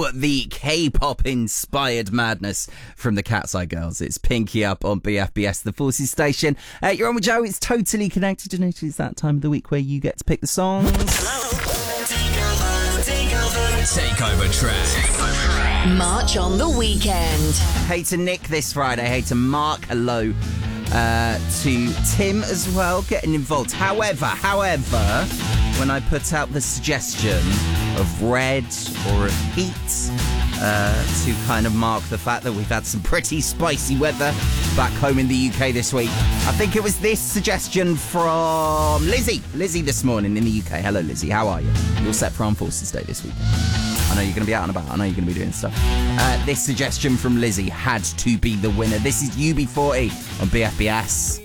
the K-pop inspired madness from the Cat's Eye Girls. It's Pinky Up on BFBS, the Forces station. You're on with Joe. It's Totally Connected, and it is that time of the week where you get to pick the songs. Takeover track. March on the weekend. Hey to Nick this Friday. Hey to Mark. Hello to Tim as well, getting involved. However, when I put out the suggestion of Red or of Heat to kind of mark the fact that we've had some pretty spicy weather back home in the UK this week, I think it was this suggestion from Lizzie this morning in the UK. Hello Lizzie, how are you? You're set for Armed Forces Day this week. I know you're going to be out and about. I know you're going to be doing stuff. This suggestion from Lizzie had to be the winner. This is UB40 on BFBS.